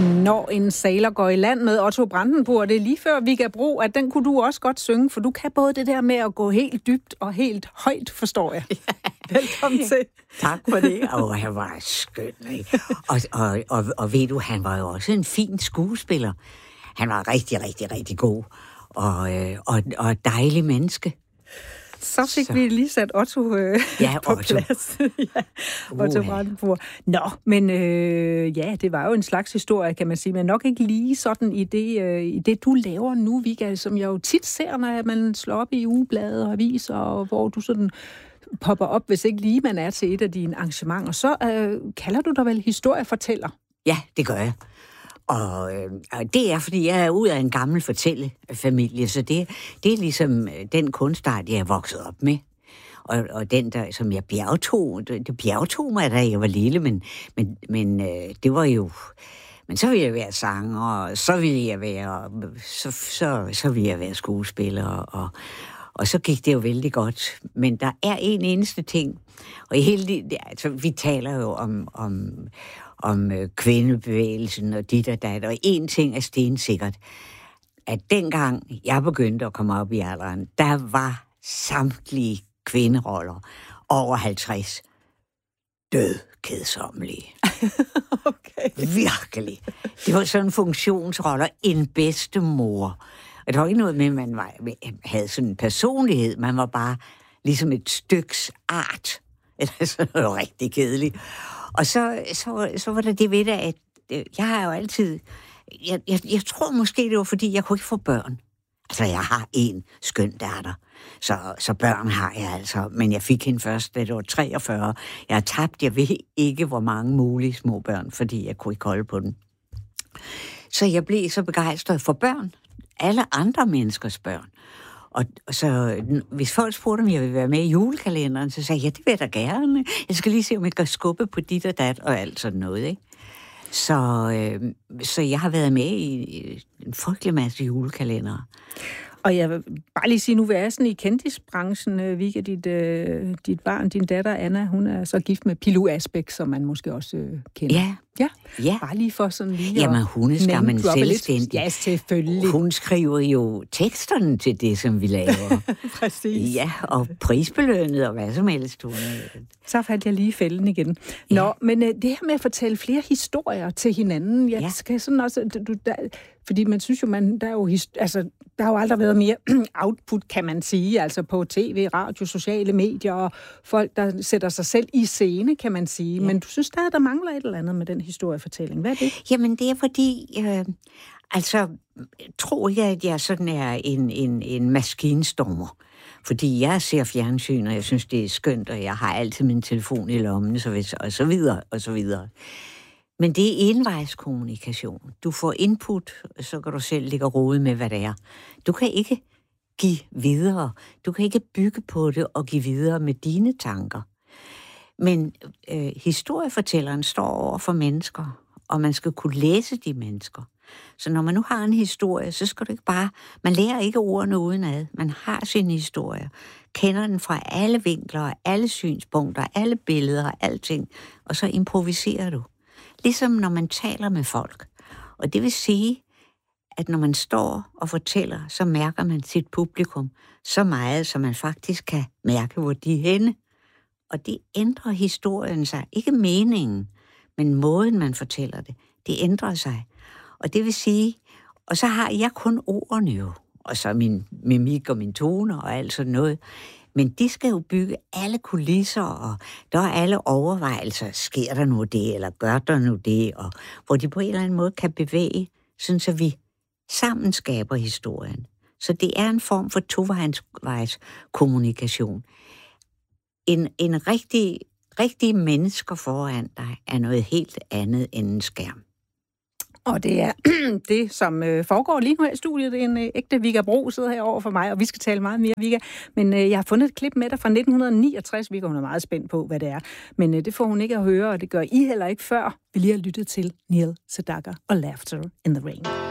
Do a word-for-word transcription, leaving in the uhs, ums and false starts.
Når en sailor går i land med Otto Brandenburg, det er lige før Vigga Bro, at den kunne du også godt synge, for du kan både det der med at gå helt dybt og helt højt, forstår jeg. Ja. Velkommen til. Tak for det. Og han var skøn, ikke? Og, og, og, og ved du, han var jo også en fin skuespiller. Han var rigtig, rigtig, rigtig god og, øh, og, og dejlig menneske. Så fik så. vi lige sat Otto øh, ja, på Otto. plads. ja, Otto uh, Brandenburg. Nå, men øh, ja, det var jo en slags historie, kan man sige, men nok ikke lige sådan i det, øh, i det du laver nu, Vigga, som jeg jo tit ser, når man slår op i ugeblade og aviser, og hvor du sådan popper op, hvis ikke lige man er til et af dine arrangementer. Så øh, kalder du dig vel historiefortæller? Ja, det gør jeg. Og, øh, og det er, fordi jeg er ud af en gammel fortællefamilie, så det, det er ligesom den kunstart, jeg er vokset op med. Og, og den, der, som jeg bjergtog, det, det bjergtog mig, da jeg var lille, men, men, men øh, det var jo... Men så ville jeg være sanger, og så ville jeg være, så, så, så ville jeg være skuespiller, og, og så gik det jo vældig godt. Men der er en eneste ting, og i hele det, altså, vi taler jo om... om om øh, kvindebevægelsen og dit og dat, og en ting er stensikkert, at dengang jeg begyndte at komme op i alderen, der var samtlige kvinderoller over halvtreds død kedsommelige. Okay. Virkelig. Det var sådan funktionsroller, en bedstemor. Og der var ikke noget med, at man var, havde sådan en personlighed, man var bare ligesom et styks art. Det var rigtig kedeligt. Og så, så, så var der det ved det, at jeg har jo altid... Jeg, jeg, jeg tror måske, det var, fordi jeg kunne ikke få børn. Altså, jeg har en skøn datter, så, så børn har jeg altså. Men jeg fik hende først, da det var treogfyrre. Jeg har tabt, jeg ved ikke, hvor mange mulige små børn, fordi jeg kunne ikke holde på den. Så jeg blev så begejstret for børn. Alle andre menneskers børn. Og, og så, hvis folk spurgte, om jeg ville være med i julekalenderen, så sagde jeg, ja, det vil jeg da gerne. Jeg skal lige se, om jeg kan skubbe på dit og dat, og alt sådan noget, ikke? Så, øh, så jeg har været med i en frygtelig masse julekalendere. Og jeg vil bare lige sige, nu vi er sådan i kendisbranchen, Vigga, dit, øh, dit barn, din datter Anna, hun er så gift med Pilu Asbæk, som man måske også øh, kender. Ja. Ja. Ja. Bare lige for sådan lige... Jamen, hun er skam en selvstændig. Ja, selvfølgelig. Hun skriver jo teksterne til det, som vi laver. Præcis. Ja, og prisbelønnet og hvad som helst. Hun... Så faldt jeg lige i fælden igen. Ja. Nå, men uh, det her med at fortælle flere historier til hinanden, jeg ja. skal sådan også... Du, der, fordi man synes jo, man, der, er jo altså, der har jo aldrig været mere output, kan man sige, altså på tv, radio, sociale medier, og folk, der sætter sig selv i scene, kan man sige. Ja. Men du synes, der, der mangler et eller andet med den historiefortælling. Hvad er det? Jamen, det er fordi... Øh, altså, tror jeg, at jeg sådan er en, en, en maskinstormer. Fordi jeg ser fjernsyn, og jeg synes, det er skønt, og jeg har altid min telefon i lommen, så hvis, og så videre, og så videre. Men det er envejskommunikation. Du får input, så kan du selv ligge og rode med, hvad det er. Du kan ikke give videre. Du kan ikke bygge på det og give videre med dine tanker. Men øh, historiefortælleren står over for mennesker, og man skal kunne læse de mennesker. Så når man nu har en historie, så skal du ikke bare... Man lærer ikke ordene udenad. Man har sin historie. Kender den fra alle vinkler, alle synspunkter, alle billeder og alting. Og så improviserer du. Ligesom når man taler med folk. Og det vil sige, at når man står og fortæller, så mærker man sit publikum så meget, så man faktisk kan mærke, hvor de er henne. Og det ændrer historien sig. Ikke meningen, men måden, man fortæller det. Det ændrer sig. Og det vil sige, og så har jeg kun ordene jo, og så min mimik og min toner og alt sådan noget. Men de skal jo bygge alle kulisser, og der er alle overvejelser. Sker der nu det, eller gør der nu det? Og hvor de på en eller anden måde kan bevæge, sådan så vi sammen skaber historien. Så det er en form for tovejs kommunikation. En, en rigtig, rigtig mennesker foran dig er noget helt andet end en skærm. Og det er det, som øh, foregår lige nu her i studiet. Det er en øh, ægte Vigga Bro, sidder her over for mig, og vi skal tale meget mere, Vigga. Men øh, jeg har fundet et klip med dig fra nitten niogtres. Vigga, hun er meget spændt på, hvad det er. Men øh, det får hun ikke at høre, og det gør I heller ikke før. Vi lige har lyttet til Neil Sedaka og Laughter in the Rain.